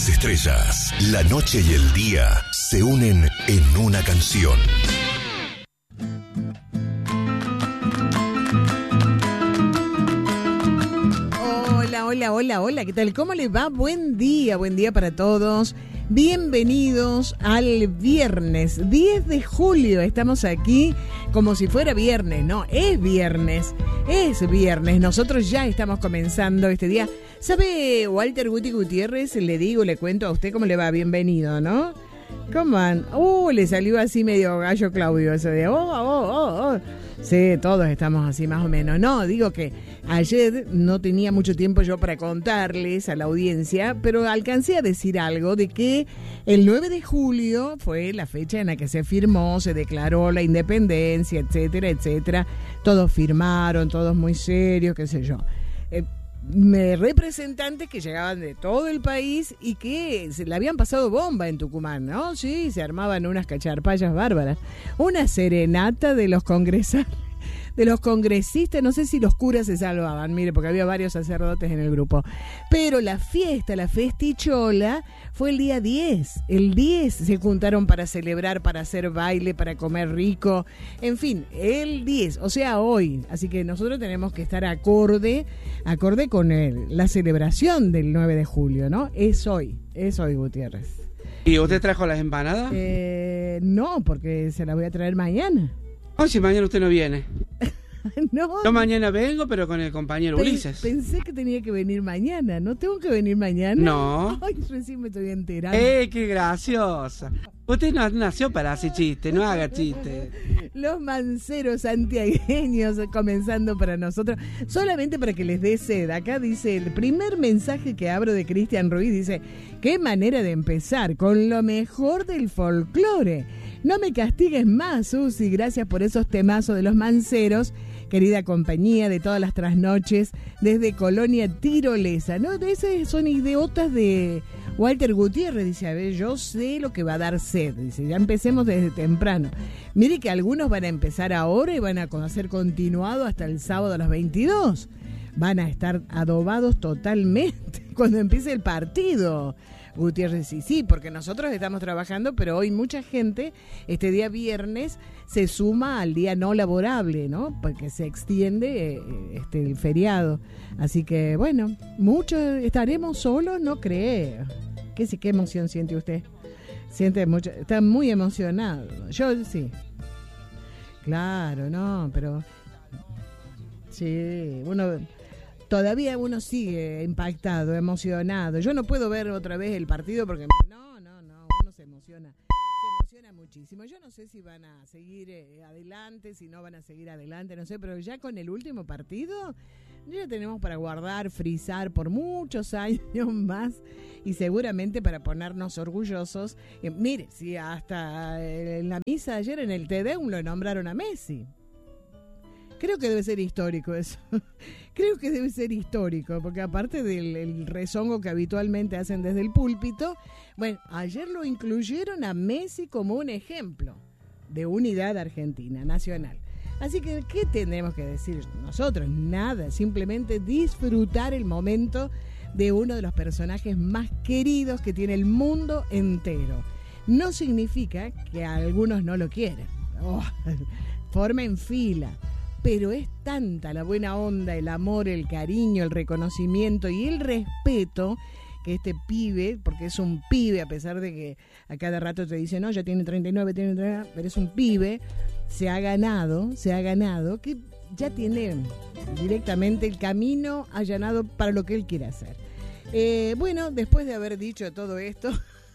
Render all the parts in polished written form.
las estrellas, la noche y el día se unen en una canción. Hola, ¿qué tal? ¿Cómo les va? Buen día para todos. Bienvenidos al viernes 10 de julio. Estamos aquí como si fuera viernes, ¿no? Es viernes. Nosotros ya estamos comenzando este día. ¿Sabe Walter Guti Gutiérrez? Le cuento a usted cómo le va. Bienvenido, ¿no? ¿Cómo van? Le salió así medio gallo Claudio eso de Sí, todos estamos así más o menos. No, digo que ayer no tenía mucho tiempo yo para contarles a la audiencia, pero alcancé a decir algo de que el 9 de julio fue la fecha en la que se firmó, se declaró la independencia, etcétera, etcétera. Todos firmaron, todos muy serios, qué sé yo. Representantes que llegaban de todo el país y que se le habían pasado bomba en Tucumán, ¿no? Sí, se armaban unas cacharpayas bárbaras. Una serenata de los congresistas, no sé si los curas se salvaban, mire, porque había varios sacerdotes en el grupo. Pero la festichola, fue el día 10. El 10 se juntaron para celebrar, para hacer baile, para comer rico. En fin, el 10, o sea, hoy. Así que nosotros tenemos que estar acorde con la celebración del 9 de julio, ¿no? Es hoy, Gutiérrez. ¿Y usted trajo las empanadas? No, porque se las voy a traer mañana. Si mañana usted no viene. No. Yo mañana vengo, pero con el compañero Ulises. Pensé que tenía que venir mañana. ¿No tengo que venir mañana? No. Ay, recién me estoy enterando. ¡Qué graciosa! Usted no nació para hacer chiste, no haga chiste. Los manceros santiagueños comenzando para nosotros. Solamente para que les dé sed. Acá dice, el primer mensaje que abro de Cristian Ruiz, dice, qué manera de empezar, con lo mejor del folclore. No me castigues más, Susi, gracias por esos temazos de los manceros, querida compañía de todas las trasnoches, desde Colonia Tirolesa, ¿no? Esas son idiotas de Walter Gutiérrez, dice, a ver, yo sé lo que va a dar sed, dice, ya empecemos desde temprano. Mire que algunos van a empezar ahora y van a ser continuados hasta el sábado a las 22. Van a estar adobados totalmente cuando empiece el partido. Gutiérrez, sí, porque nosotros estamos trabajando, pero hoy mucha gente, este día viernes, se suma al día no laborable, ¿no? Porque se extiende el feriado. Así que, bueno, ¿estaremos solos? No creo. ¿Qué emoción siente usted? Siente mucho, está muy emocionado. Yo sí. Claro, no, pero sí, todavía uno sigue impactado, emocionado. Yo no puedo ver otra vez el partido porque no, uno se emociona muchísimo. Yo no sé si van a seguir adelante, si no van a seguir adelante, no sé, pero ya con el último partido ya tenemos para guardar, frizar por muchos años más y seguramente para ponernos orgullosos. Mire, si hasta en la misa ayer en el Te Deum lo nombraron a Messi. Creo que debe ser histórico eso. Creo que debe ser histórico, porque aparte del rezongo que habitualmente hacen desde el púlpito, bueno, ayer lo incluyeron a Messi como un ejemplo de unidad argentina, nacional. Así que, ¿qué tenemos que decir nosotros? Nada, simplemente disfrutar el momento de uno de los personajes más queridos que tiene el mundo entero. No significa que a algunos no lo quieran. Formen fila. Pero es tanta la buena onda, el amor, el cariño, el reconocimiento y el respeto que este pibe, porque es un pibe, a pesar de que a cada rato te dicen, no, ya tiene 39, pero es un pibe, se ha ganado, que ya tiene directamente el camino allanado para lo que él quiere hacer. Bueno, después de haber dicho todo esto,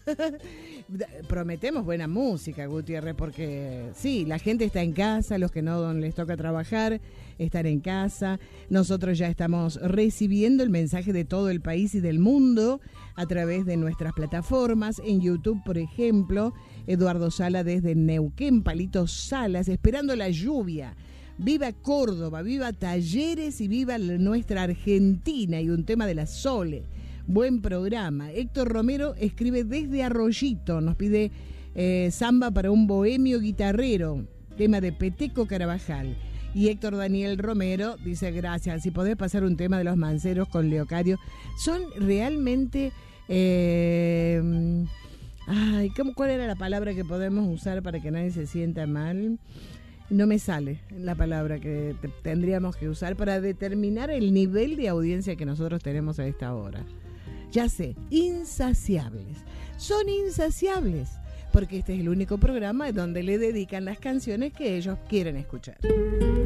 prometemos buena música, Gutiérrez, porque sí, la gente está en casa, los que no les toca trabajar están en casa. Nosotros ya estamos recibiendo el mensaje de todo el país y del mundo a través de nuestras plataformas. En YouTube, por ejemplo, Eduardo Sala desde Neuquén, Palitos Salas, esperando la lluvia. Viva Córdoba, viva Talleres y viva nuestra Argentina, y un tema de la Sole. Buen programa. Héctor Romero escribe desde Arroyito, nos pide samba para un bohemio guitarrero, tema de Peteco Carabajal. Y Héctor Daniel Romero dice, gracias, si podés pasar un tema de los manceros con Leocadio. Son realmente ¿Cuál era la palabra que podemos usar para que nadie se sienta mal? No me sale la palabra que tendríamos que usar para determinar el nivel de audiencia que nosotros tenemos a esta hora. Ya sé, insaciables. Son insaciables, porque este es el único programa donde le dedican las canciones que ellos quieren escuchar.